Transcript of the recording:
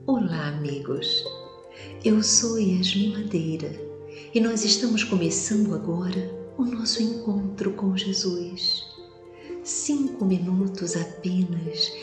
Olá, amigos! Eu sou Yasmin Madeira e nós estamos começando agora o nosso encontro com Jesus. 5 minutos apenas